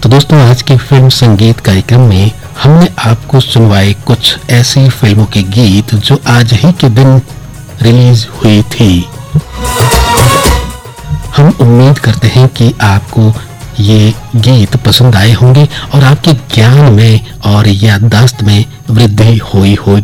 तो दोस्तों, आज के फिल्म संगीत कार्यक्रम में हमने आपको सुनवाए कुछ ऐसी फिल्मों के गीत जो आज ही के दिन रिलीज हुई थी। हम उम्मीद करते हैं कि आपको ये गीत पसंद आए होंगे और आपके ज्ञान में और याददाश्त में वृद्धि हुई होगी।